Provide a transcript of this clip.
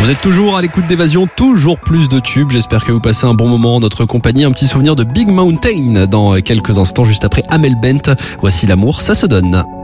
Vous êtes toujours à l'écoute d'Évasion, toujours plus de tubes. J'espère que vous passez un bon moment en notre compagnie. Un petit souvenir de Big Mountain dans quelques instants, juste après Amel Bent. Voici l'amour, ça se donne.